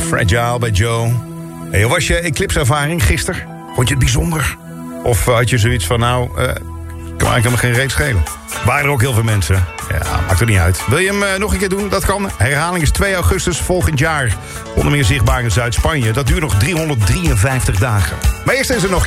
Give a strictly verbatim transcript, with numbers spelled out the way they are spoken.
Fragile bij Joe. Hey, hoe was je eclipse-ervaring gisteren? Vond je het bijzonder? Of had je zoiets van, nou, uh, kan eigenlijk helemaal geen reet schelen? Waren er ook heel veel mensen? Ja, maakt er niet uit. Wil je hem uh, nog een keer doen? Dat kan. Herhaling is twee augustus volgend jaar. Onder meer zichtbaar in Zuid-Spanje. Dat duurt nog driehonderddrieënvijftig dagen. Maar eerst is er nog